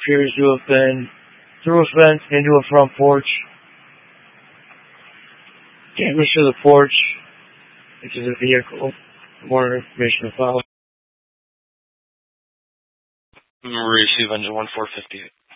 appears to have been through a fence into a front porch. Damage to the porch, which is a vehicle. More information to follow. Receive engine 1458.